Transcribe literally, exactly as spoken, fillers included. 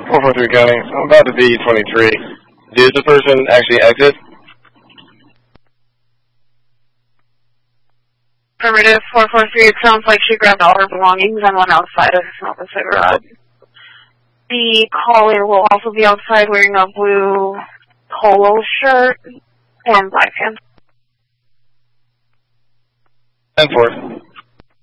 four four three County. I'm about to be twenty-three. Did the person actually exit? Affirmative, four four three. It sounds like she grabbed all her belongings and went outside to smoke a cigarette. The caller will also be outside wearing a blue polo shirt and black pants. ten four.